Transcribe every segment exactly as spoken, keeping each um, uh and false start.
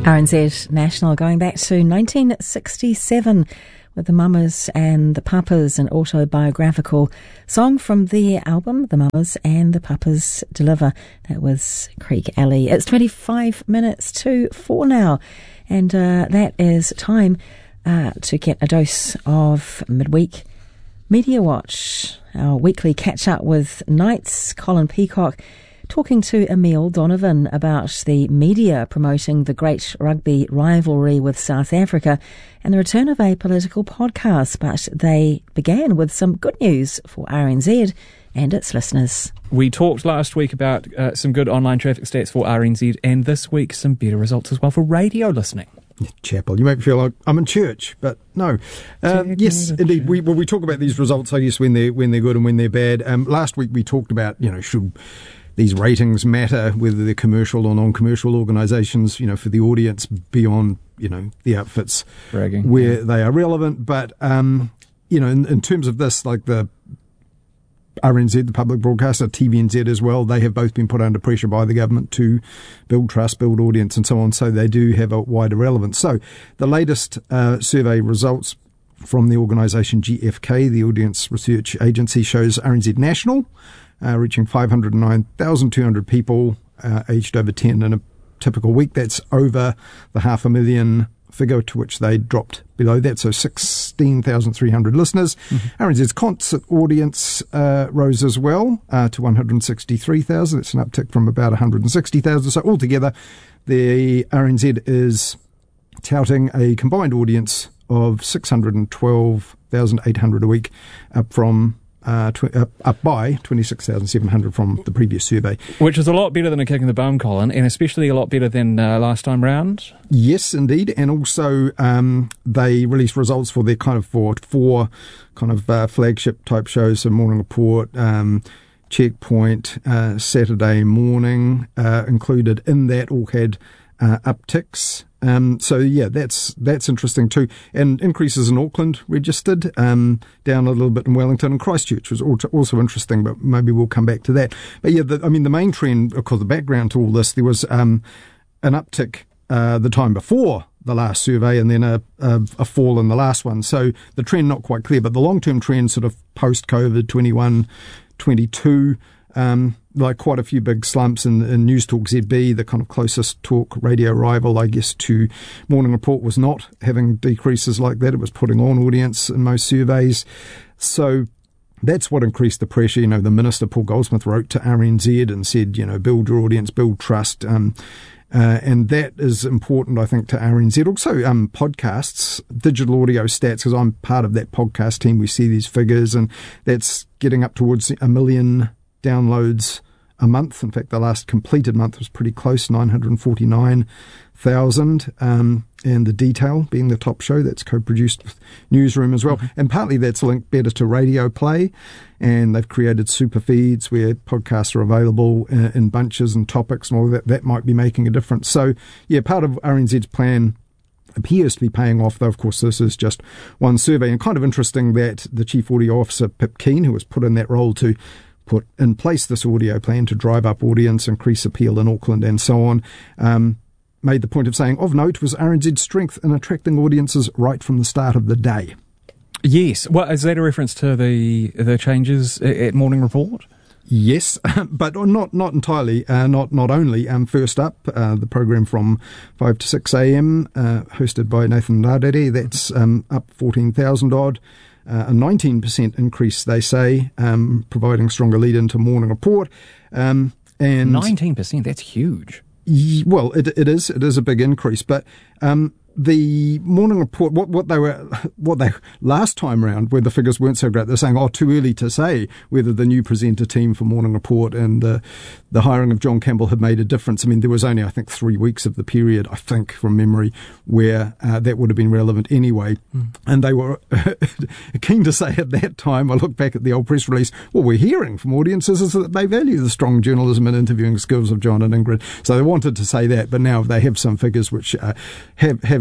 R N Z National going back to nineteen sixty-seven with the Mamas and the Papas, an autobiographical song from their album The Mamas and the Papas Deliver. That was Creek Alley. It's twenty-five minutes to four now, and uh, that is time uh, to get a dose of midweek Media Watch, our weekly catch up with Knights Colin Peacock, talking to Emile Donovan about the media promoting the great rugby rivalry with South Africa and the return of a political podcast. But they began with some good news for R N Z and its listeners. We talked last week about uh, some good online traffic stats for R N Z, and this week some better results as well for radio listening. Chapel, you make me feel like I'm in church, but no. Um, yes, indeed. We, well, we talk about these results, I guess, when they're when they're good and when they're bad. Um, last week we talked about, you know, should these ratings matter, whether they're commercial or non-commercial organisations, you know, for the audience beyond, you know, the outfits Bragging, where yeah. they are relevant. But, um, you know, in, in terms of this, like the R N Z, the public broadcaster, T V N Z as well, they have both been put under pressure by the government to build trust, build audience and so on, so they do have a wider relevance. So the latest uh, survey results from the organisation G F K, the Audience Research Agency, shows R N Z National uh, reaching five hundred nine thousand two hundred people uh, aged over ten in a typical week. That's over the half a million figure to which they dropped below that, so sixteen thousand three hundred listeners. Mm-hmm. R N Z's concert audience uh, rose as well uh, to one hundred sixty-three thousand. It's an uptick from about one hundred sixty thousand. So altogether, the R N Z is touting a combined audience of six hundred twelve thousand eight hundred a week, up from Uh, tw- uh, up by twenty-six thousand seven hundred from the previous survey. Which is a lot better than a kick in the bum, Colin, and especially a lot better than uh, last time round. Yes, indeed. And also um, they released results for their kind of for four kind of uh, flagship type shows, so Morning Report, um, Checkpoint, uh, Saturday Morning uh, included in that, all had uh, upticks. Um, so yeah, that's that's interesting too. And increases in Auckland registered, um, down a little bit in Wellington, and Christchurch was also interesting, but maybe we'll come back to that. But yeah, the, I mean, the main trend, of course, the background to all this, there was um, an uptick uh, the time before the last survey, and then a, a, a fall in the last one. So the trend not quite clear, but the long-term trend, sort of post-COVID, twenty-one, twenty-two. Um, like quite a few big slumps in, in News Talk Z B, the kind of closest talk radio rival, I guess, to Morning Report, was not having decreases like that. It was putting on audience in most surveys. So that's what increased the pressure. You know, the Minister, Paul Goldsmith, wrote to R N Z and said, you know, build your audience, build trust. Um, uh, and that is important, I think, to R N Z. Also, um, podcasts, digital audio stats, because I'm part of that podcast team. We see these figures, and that's getting up towards a million downloads a month. In fact, the last completed month was pretty close, nine hundred forty-nine thousand. Um, and The Detail being the top show, that's co-produced with Newsroom as well. Mm-hmm. And partly that's linked better to Radio Play. And they've created super feeds where podcasts are available in, in bunches and topics and all that. That might be making a difference. So, yeah, part of R N Z's plan appears to be paying off, though of course this is just one survey. And kind of interesting that the Chief Audio Officer, Pip Keane, who was put in that role to put in place this audio plan to drive up audience, increase appeal in Auckland and so on, um, made the point of saying, of note was R N Z's strength in attracting audiences right from the start of the day. Yes. Well, is that a reference to the the changes at Morning Report? Yes, but not not entirely. Uh, not not only. Um, first up, uh, the program from five to six a.m. Uh, hosted by Nathan Rarere. That's um, up fourteen thousand odd. Uh, a nineteen percent increase, they say, um, providing stronger lead into Morning Report. Um, and nineteen percent, that's huge. Y- well, it, it is. It is a big increase. But um, the Morning Report, what, what they were, what they last time round, where the figures weren't so great, they're saying, oh, too early to say whether the new presenter team for Morning Report and the, the hiring of John Campbell had made a difference. I mean, there was only, I think, three weeks of the period, I think, from memory, where uh, that would have been relevant anyway. Mm. And they were keen to say at that time, I look back at the old press release, what we're hearing from audiences is that they value the strong journalism and interviewing skills of John and Ingrid. So they wanted to say that, but now they have some figures which uh, have, have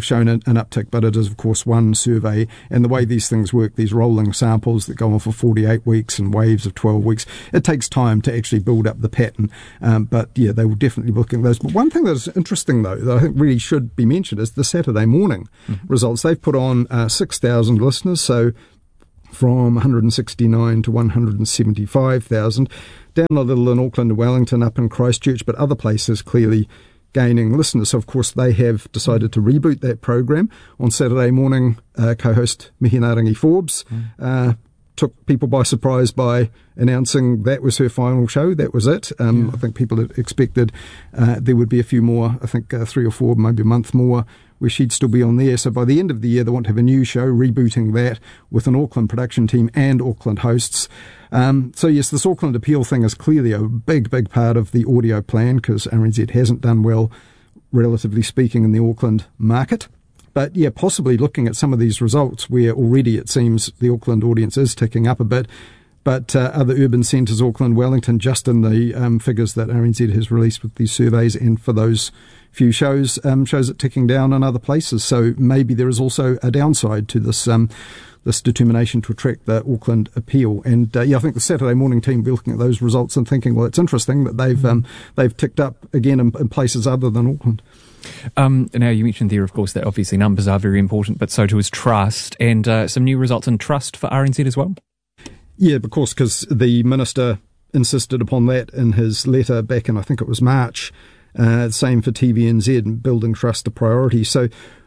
have shown an, an uptick, but it is, of course, one survey. And the way these things work, these rolling samples that go on for forty-eight weeks and waves of twelve weeks, it takes time to actually build up the pattern. Um, but, yeah, they will definitely be looking at those. But one thing that's interesting, though, that I think really should be mentioned is the Saturday morning mm-hmm. results. They've put on uh, six thousand listeners, so from one hundred sixty-nine to one hundred seventy-five thousand. Down a little in Auckland and Wellington, up in Christchurch, but other places clearly gaining listeners. So, of course, they have decided to reboot that program. On Saturday morning, uh, co-host Mihinarangi Forbes mm. uh, took people by surprise by announcing that was her final show. That was it. Um, yeah. I think people had expected uh, there would be a few more, I think uh, three or four, maybe a month more, where she'd still be on there. So by the end of the year, they want to have a new show, rebooting that with an Auckland production team and Auckland hosts. Um, so yes, this Auckland appeal thing is clearly a big, big part of the audio plan, because R N Z hasn't done well, relatively speaking, in the Auckland market. But yeah, possibly looking at some of these results where already it seems the Auckland audience is ticking up a bit. But uh, other urban centres, Auckland, Wellington, just in the um, figures that R N Z has released with these surveys, and for those few shows, um, shows it ticking down in other places. So maybe there is also a downside to this um, this determination to attract the Auckland appeal. And uh, yeah, I think the Saturday morning team will be looking at those results and thinking, well, it's interesting that they've um, they've ticked up again in, in places other than Auckland. Um, now, you mentioned there, of course, that obviously numbers are very important, but so too is trust, and uh, some new results in trust for R N Z as well. Yeah, of course, because the Minister insisted upon that in his letter back in, I think it was March. Uh, same for T V N Z, building trust a priority. So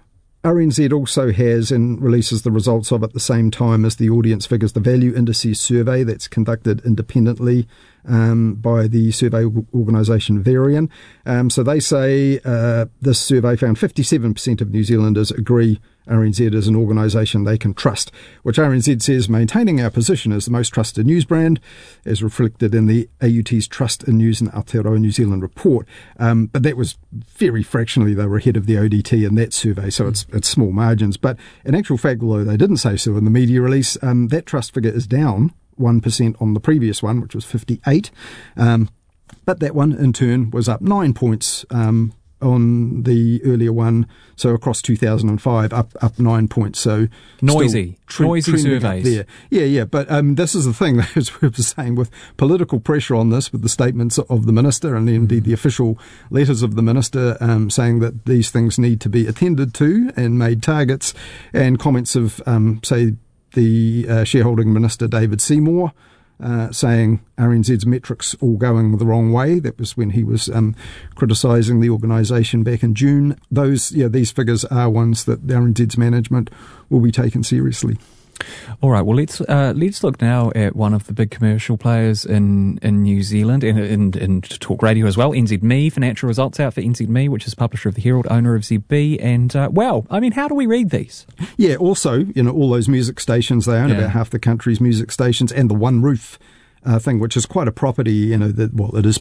R N Z also has and releases the results of at the same time as the audience figures, the Value Indices survey that's conducted independently um, by the survey organisation Varian. Um, so they say uh, this survey found fifty-seven percent of New Zealanders agree R N Z is an organisation they can trust, which R N Z says maintaining our position as the most trusted news brand, as reflected in the A U T's Trust in News and Aotearoa New Zealand report. Um, but that was very fractionally, they were ahead of the O D T in that survey, so it's, it's small margins. But in actual fact, although they didn't say so in the media release, um, that trust figure is down one percent on the previous one, which was fifty-eight. Um, but that one, in turn, was up nine points um on the earlier one, so across two thousand five, up up nine points. So noisy, tre- noisy surveys. There. Yeah, yeah. But um, this is the thing, as we were saying, with political pressure on this, with the statements of the minister and indeed the official letters of the minister um, saying that these things need to be attended to and made targets, and comments of, um, say, the uh, shareholding minister David Seymour. Uh, saying R N Z's metrics all going the wrong way. That was when he was um, criticising the organisation back in June. Those, yeah, these figures are ones that R N Z's management will be taken seriously. All right, well, let's uh, let's look now at one of the big commercial players in, in New Zealand and in, in, in talk radio as well, N Z M E. Financial results out for N Z M E, which is publisher of the Herald, owner of Z B. And, uh, well, I mean, how do we read these? Yeah, also, you know, all those music stations, they own yeah. about half the country's music stations, and the One Roof uh, thing, which is quite a property, you know, that, well, it is...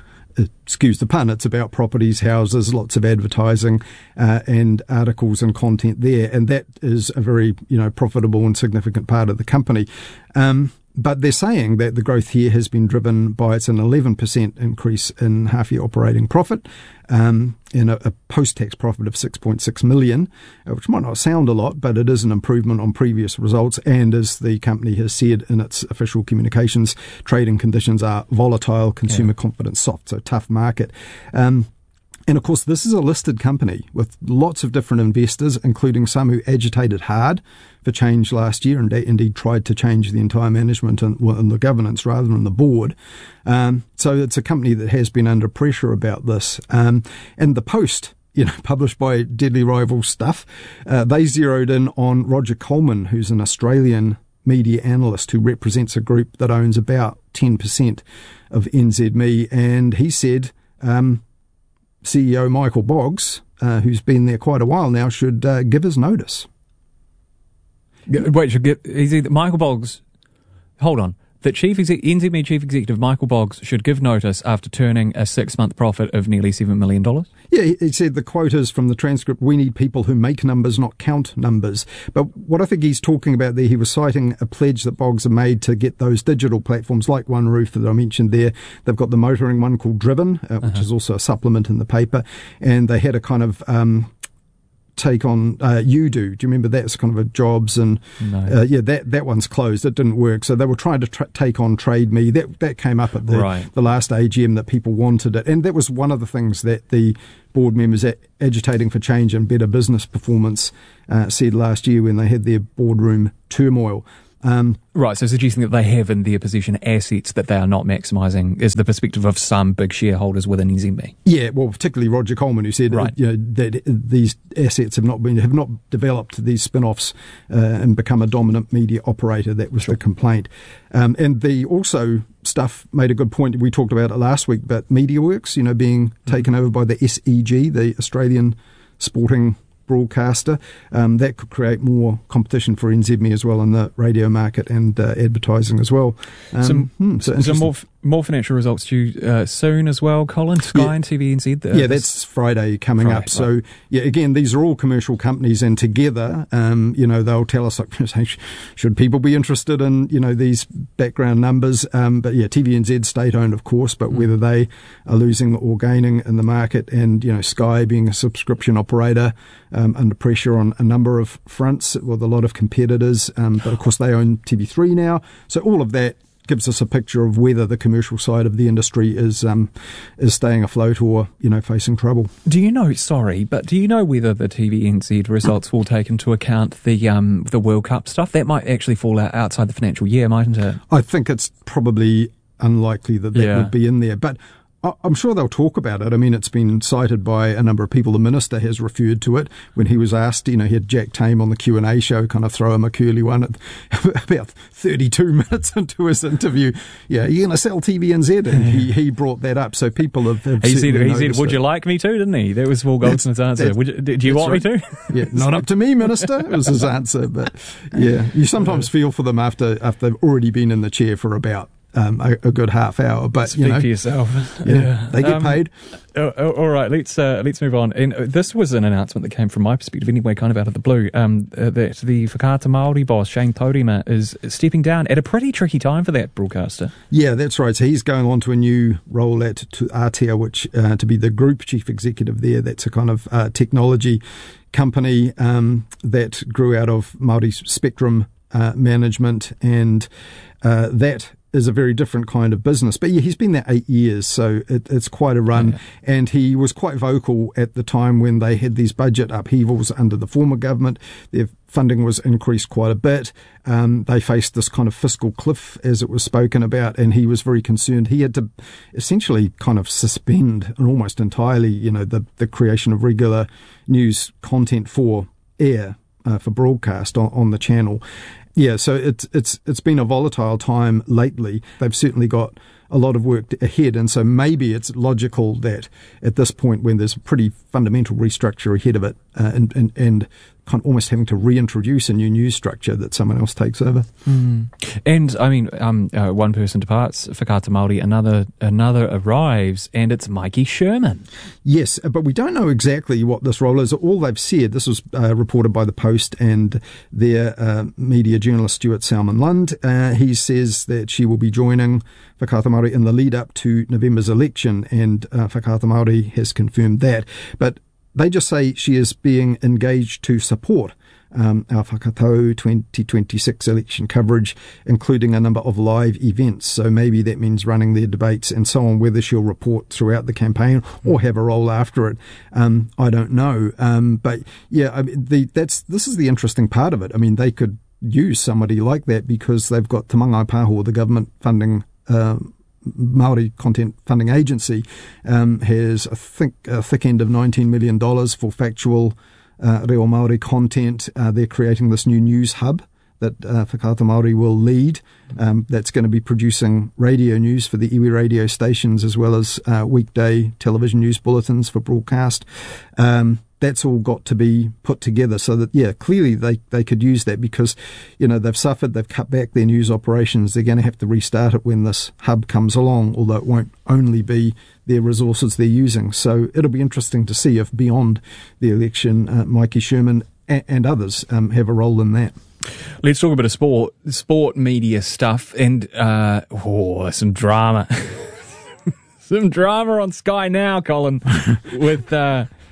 excuse the pun, it's about properties, houses, lots of advertising uh, and articles and content there, and that is a very, you know, profitable and significant part of the company. Um, but they're saying that the growth here has been driven by it's an eleven percent increase in half-year operating profit, um, and a, a post-tax profit of six point six million, uh, which might not sound a lot, but it is an improvement on previous results. And as the company has said in its official communications, trading conditions are volatile, consumer yeah. confidence soft, so tough market. Um, And of course, this is a listed company with lots of different investors, including some who agitated hard for change last year and indeed tried to change the entire management and, well, and the governance rather than the board. Um, so it's a company that has been under pressure about this. Um, and the Post, you know, published by Deadly Rival Stuff, uh, they zeroed in on Roger Coleman, who's an Australian media analyst who represents a group that owns about ten percent of N Z M E. And he said... Um, C E O Michael Boggs, uh, who's been there quite a while now, should uh, give his notice. Wait, should get, is he, Michael Boggs, hold on, that chief exec, N Z M E chief executive Michael Boggs should give notice after turning a six-month profit of nearly seven million dollars? Yeah, he, he said the quote is from the transcript, "We need people who make numbers, not count numbers." But what I think he's talking about there, he was citing a pledge that Boggs have made to get those digital platforms like One Roof that I mentioned there. They've got the motoring one called Driven, uh, which uh-huh. is also a supplement in the paper, and they had a kind of... Um, take on uh, You Do. Do you remember that's kind of a jobs and No. uh, yeah, that that one's closed. It didn't work. So they were trying to tra- take on Trade Me. That that came up at the Right. the last A G M that people wanted it, and that was one of the things that the board members a- agitating for change and better business performance uh, said last year when they had their boardroom turmoil. Um, Right, so suggesting that they have in their possession assets that they are not maximising is the perspective of some big shareholders within N Z B. Yeah, well, particularly Roger Coleman, who said Right. you know, that these assets have not been have not developed these spin-offs uh, and become a dominant media operator. That was Sure. the complaint. Um, and the also stuff made a good point. We talked about it last week, but MediaWorks, you know, being mm-hmm. taken over by the S E G, the Australian Sporting broadcaster, um, that could create more competition for N Z M E as well in the radio market and uh, advertising as well. Um, Some, hmm, so some more more financial results due uh, soon as well, Colin. Sky Yeah. and T V N Z. Uh, Yeah, that's Friday coming Friday, up. So, right. yeah, again, these are all commercial companies, and together, um, you know, they'll tell us, like, should people be interested in, you know, these background numbers? Um, but yeah, T V N Z state-owned, of course, but mm. whether they are losing or gaining in the market, and, you know, Sky being a subscription operator um, under pressure on a number of fronts with a lot of competitors. Um, but, of course, they own T V three now. So all of that gives us a picture of whether the commercial side of the industry is um, is staying afloat or, you know, facing trouble. Do you know, sorry, but do you know whether the T V N Z results will take into account the um, the World Cup stuff? That might actually fall out outside the financial year, mightn't it? I think it's probably unlikely that that Yeah. would be in there. But I- I'm sure they'll talk about it. I mean, it's been cited by a number of people. The minister has referred to it when he was asked. You know, he had Jack Tame on the Q and A show kind of throw him a curly one at about thirty-two minutes into his interview. Yeah, you're going to sell T V N Z? And he, he brought that up. So people have, have He said, certainly he said, noticed would it. you like me to, didn't he? That was Paul Goldsmith's answer. that's- Would you, do you that's want me right. to? Yeah, not up to me, Minister, was his answer. But yeah, you sometimes feel for them after, after they've already been in the chair for about Um, a, a good half hour, but Speak you know, for yourself. yeah, Yeah. they get Um, paid. Oh, oh, all right, let's uh, let's move on. And uh, this was an announcement that came from my perspective, anyway, kind of out of the blue. Um, uh, that the Whakaata Māori boss Shane Taurima is stepping down at a pretty tricky time for that broadcaster. Yeah, that's right. So he's going on to a new role at to Aotea, which uh, to be the group chief executive there. That's a kind of uh, technology company um, that grew out of Māori Spectrum uh, management, and uh, that is a very different kind of business. But yeah, he's been there eight years, so it, it's quite a run. Yeah. And he was quite vocal at the time when they had these budget upheavals under the former government. Their funding was increased quite a bit. Um, they faced this kind of fiscal cliff, as it was spoken about, and he was very concerned. He had to essentially kind of suspend and almost entirely, you know, the, the creation of regular news content for air, uh, for broadcast on, on the channel. Yeah, so it's it's it's been a volatile time lately. They've certainly got a lot of work ahead, and so maybe it's logical that at this point, when there's a pretty fundamental restructure ahead of it, uh, and, and and kind of almost having to reintroduce a new news structure, that someone else takes over. Mm. And I mean, um, uh, one person departs, Whakaata Māori, another another arrives, and it's Mikey Sherman. Yes, but we don't know exactly what this role is. All they've said, this was uh, reported by the Post and their uh, media journalist Stuart Salmon Lund. Uh, he says that she will be joining Whakaata Māori in the lead up to November's election, and uh, Whakaata Māori has confirmed that. But they just say she is being engaged to support um, our Whakatau twenty twenty-six election coverage, including a number of live events. So maybe that means running their debates and so on. Whether she'll report throughout the campaign or have a role after it, um, I don't know. Um, but yeah, I mean, the, that's this is the interesting part of it. I mean, they could use somebody like that because they've got Te Mangai Pāho, the government funding Um, Māori Content Funding Agency, um, has, I think, a thick end of nineteen million dollars for factual uh, reo Māori content. Uh, they're creating this new news hub that uh, Whakaata Māori will lead. Um, that's going to be producing radio news for the iwi radio stations, as well as uh, weekday television news bulletins for broadcast. Um, that's all got to be put together so that, yeah, clearly they, they could use that because, you know, they've suffered, they've cut back their news operations. They're going to have to restart it when this hub comes along, although it won't only be their resources they're using. So it'll be interesting to see if beyond the election, uh, Mikey Sherman and, and others um, have a role in that. Let's talk a bit of sport, sport media stuff, and uh, oh, some drama. Some drama on Sky Now, Colin, with... Uh,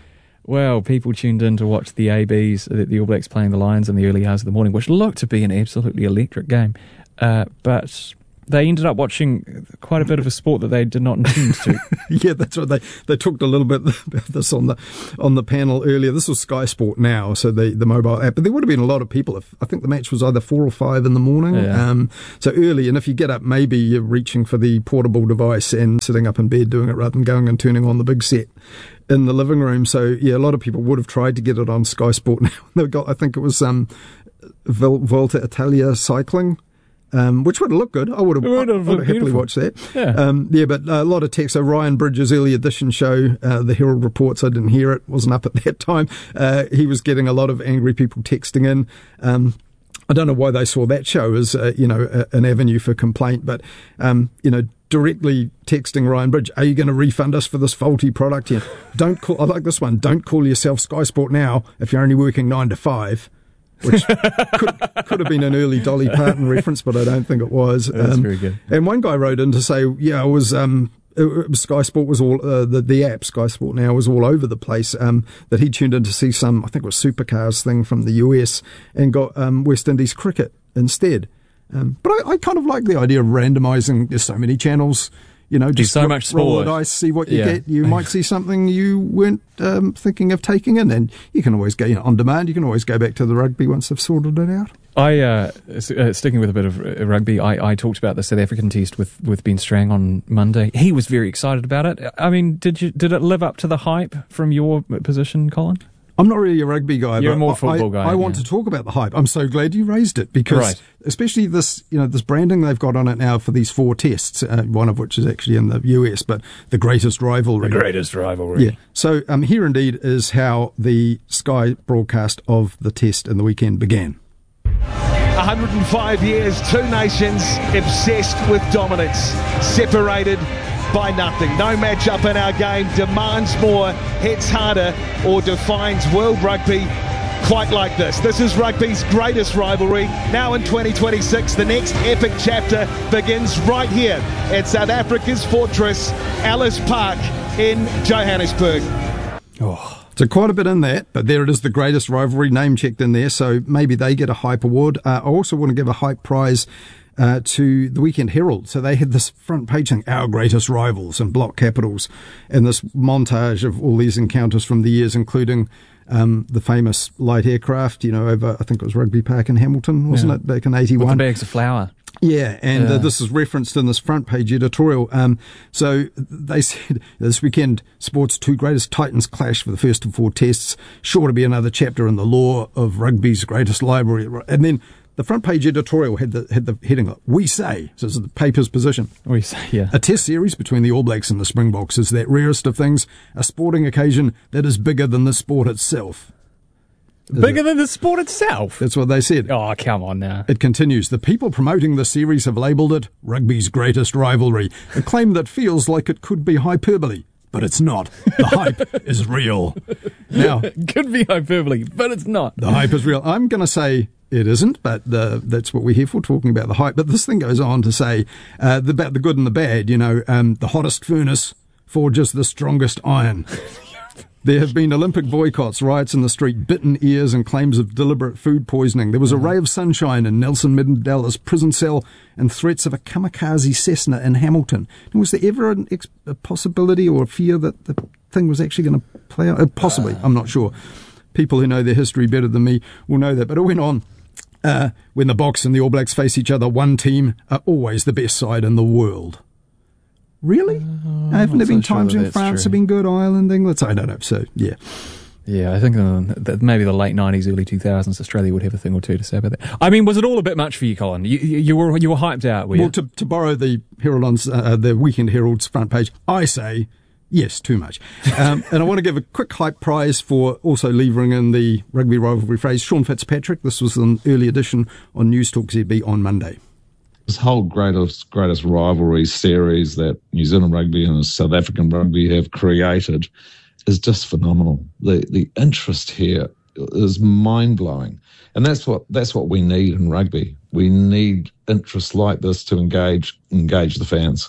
Well, people tuned in to watch the A Bs, the, the All Blacks playing the Lions in the early hours of the morning, which looked to be an absolutely electric game. Uh, but they ended up watching quite a bit of a sport that they did not intend to. Yeah, that's right. They they talked a little bit about this on the on the panel earlier. This was Sky Sport Now, so the, the mobile app. But there would have been a lot of people. If, I think the match was either four or five in the morning. Yeah. Um, so early, and if you get up, maybe you're reaching for the portable device and sitting up in bed doing it rather than going and turning on the big set in the living room. So yeah, a lot of people would have tried to get it on Sky Sport Now. They got, I think it was um, Volta Italia cycling. Um, which would have looked good. I would have, would have, I would have happily watched that. Yeah. Um, yeah, but a lot of text. So Ryan Bridges' early edition show, uh, the Herald reports, I didn't hear it, wasn't up at that time. Uh, he was getting a lot of angry people texting in. Um, I don't know why they saw that show as, uh, you know, a, an avenue for complaint, but, um, you know, directly texting Ryan Bridge, are you going to refund us for this faulty product here? Don't call, I like this one, don't call yourself Sky Sport Now if you're only working nine to five. Which could, could have been an early Dolly Parton reference, but I don't think it was. That's um, very good. And one guy wrote in to say, yeah, it was, um, it, it was Sky Sport was all, uh, the, the app, Sky Sport Now, was all over the place, um, that he tuned in to see some, I think it was Supercars thing from the U S and got um, West Indies cricket instead. Um, but I, I kind of like the idea of randomising. There's so many channels. You know, just so ro- much roll sport. the dice, see what you Yeah. get. You might see something you weren't um, thinking of taking in, and you can always go, you know, on demand. You can always go back to the rugby once they've sorted it out. I uh, s- uh, sticking with a bit of uh, rugby. I, I talked about the South African test with, with Ben Strang on Monday. He was very excited about it. I mean, did you did it live up to the hype from your position, Colin? I'm not really a rugby guy. You're but more I, football guy, I want yeah. to talk about the hype. I'm so glad you raised it because, Right. especially this, you know, this branding they've got on it now for these four tests. Uh, one of which is actually in the U S, but the greatest rivalry. greatest rivalry. Yeah. So um, here indeed is how the Sky broadcast of the test in the weekend began. one hundred five years, two nations obsessed with dominance, separated by nothing. No matchup in our game demands more, hits harder, or defines world rugby quite like this. This is rugby's greatest rivalry. Now in twenty twenty-six, the next epic chapter begins right here at South Africa's fortress, Ellis Park in Johannesburg. Oh, so quite a bit in that, but there it is, the greatest rivalry, name checked in there, so maybe they get a hype award. Uh, I also want to give a hype prize uh, to the Weekend Herald. So they had this front page thing, our greatest rivals, in block capitals, and this montage of all these encounters from the years, including um, the famous light aircraft, you know, over, I think it was Rugby Park in Hamilton, wasn't Yeah. it, back in eighty-one? With the bags of flour. Yeah, and Yeah. Uh, this is referenced in this front page editorial. Um, so they said this weekend, sport's two greatest titans clash for the first of four tests. Sure to be another chapter in the lore of rugby's greatest library. And then the front page editorial had the had the heading like, "We say," so this is the paper's position. We say, yeah. A test series between the All Blacks and the Springboks is that rarest of things, a sporting occasion that is bigger than the sport itself. Bigger than the sport itself. That's what they said. Oh, come on now. It continues. The people promoting the series have labelled it rugby's greatest rivalry, a claim that feels like it could be hyperbole, but it's not. The hype is real. Now, Could be hyperbole, but it's not. the hype is real. I'm going to say it isn't, but the, that's what we're here for, talking about the hype. But this thing goes on to say uh, about the good and the bad. You know, um, the hottest furnace forges the strongest iron. There have been Olympic boycotts, riots in the street, bitten ears and claims of deliberate food poisoning. There was a ray of sunshine in Nelson Mandela's prison cell and threats of a kamikaze Cessna in Hamilton. And was there ever an ex- a possibility or a fear that the thing was actually going to play out? Uh, possibly, I'm not sure. People who know their history better than me will know that. But it went on. Uh, when the Boks and the All Blacks face each other, one team are always the best side in the world. Really? Uh, Haven't there been so sure times that when that's France true. have been good, Ireland, England? I don't know. So, yeah. Yeah, I think uh, that maybe the late nineties, early two thousands, Australia would have a thing or two to say about that. I mean, was it all a bit much for you, Colin? You, you, you were you were hyped out, were you? Well, to, to borrow the Herald on, uh, the Weekend Herald's front page, I say yes, too much. Um, and I want to give a quick hype prize for also levering in the rugby rivalry phrase. Sean Fitzpatrick, this was an early edition on News Talk Z B on Monday. This whole greatest greatest rivalry series that New Zealand rugby and South African rugby have created is just phenomenal. The the interest here is mind blowing, and that's what that's what we need in rugby. We need interest like this to engage engage the fans.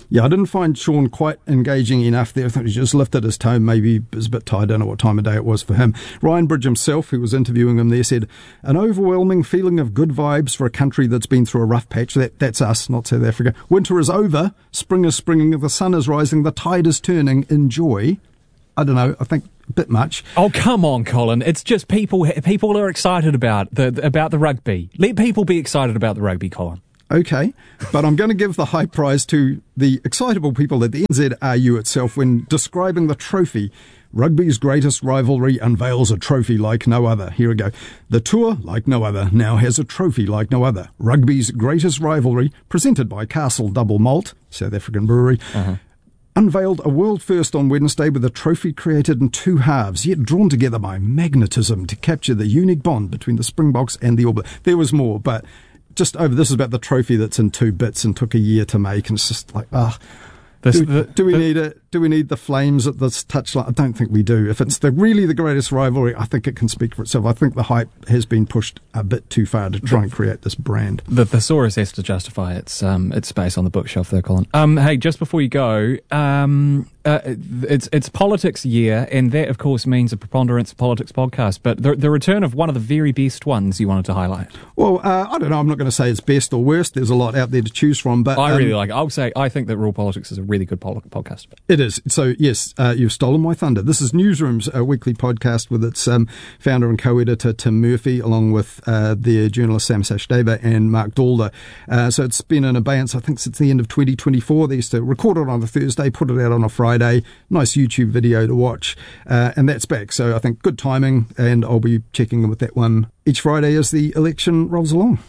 Yeah, I didn't find Sean quite engaging enough there. I think he just lifted his tone. Maybe he was a bit tired. I don't know what time of day it was for him. Ryan Bridge himself, who was interviewing him there, said, an overwhelming feeling of good vibes for a country that's been through a rough patch. That, that's us, not South Africa. Winter is over. Spring is springing. The sun is rising. The tide is turning. Enjoy. I don't know. I think a bit much. Oh, come on, Colin. It's just people people are excited about the about the rugby. Let people be excited about the rugby, Colin. Okay, but I'm going to give the high prize to the excitable people at the N Z R U itself when describing the trophy. Rugby's greatest rivalry unveils a trophy like no other. Here we go. The tour, like no other, now has a trophy like no other. Rugby's greatest rivalry, presented by Castle Double Malt, South African brewery, uh-huh. unveiled a world first on Wednesday with a trophy created in two halves, yet drawn together by magnetism to capture the unique bond between the Springboks and the All Blacks. There was more, but just over, this is about the trophy that's in two bits and took a year to make, and it's just like, ah, oh, do, the, do we the, need it? Do we need the flames at this touchline? I don't think we do. If it's the really the greatest rivalry, I think it can speak for itself. I think the hype has been pushed a bit too far to try and create this brand. The thesaurus has to justify its um, its space on the bookshelf there, Colin. Um, hey, just before you go, um, uh, it's it's politics year, and that of course means a preponderance of politics podcast. But the the return of one of the very best ones you wanted to highlight. Well, uh, I don't know. I'm not going to say it's best or worst. There's a lot out there to choose from. But I um, really like it. I'll say I think that Raw Politics is a really good pol- podcast. It is. So, yes, uh, you've stolen my thunder. This is Newsroom's a weekly podcast with its um, founder and co-editor, Tim Murphy, along with uh, their journalist, Sam Sachdeva, and Mark Dalder. Uh, so it's been in abeyance, I think, since the end of twenty twenty-four. They used to record it on a Thursday, put it out on a Friday. Nice YouTube video to watch. Uh, and that's back. So I think good timing, and I'll be checking in with that one each Friday as the election rolls along.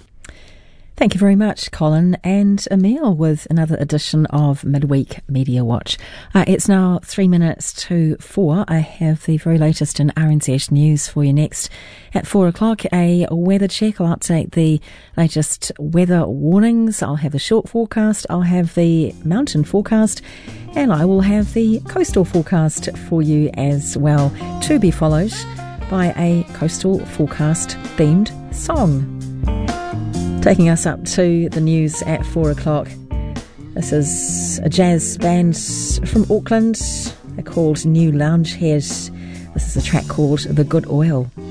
Thank you very much, Colin and Emile, with another edition of Midweek Media Watch. Uh, it's now three minutes to four. I have the very latest in R N Z news for you next. At four o'clock, a weather check. I'll update the latest weather warnings. I'll have the short forecast. I'll have the mountain forecast. And I will have the coastal forecast for you as well, to be followed by a coastal forecast themed song. Taking us up to the news at four o'clock. This is a jazz band from Auckland. They're called New Loungehead. This is a track called The Good Oil.